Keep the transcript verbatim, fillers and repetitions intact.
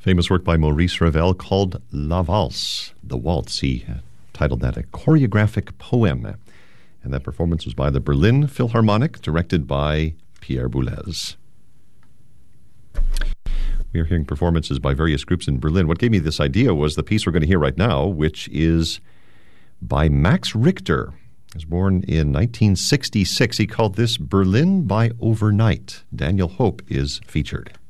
Famous work by Maurice Ravel called La Valse, the Waltz. He titled that a choreographic poem. And that performance was by the Berlin Philharmonic, directed by Pierre Boulez. We are hearing performances by various groups in Berlin. What gave me this idea was the piece we're going to hear right now, which is by Max Richter. He was born in nineteen sixty-six. He called this Berlin by Overnight. Daniel Hope is featured.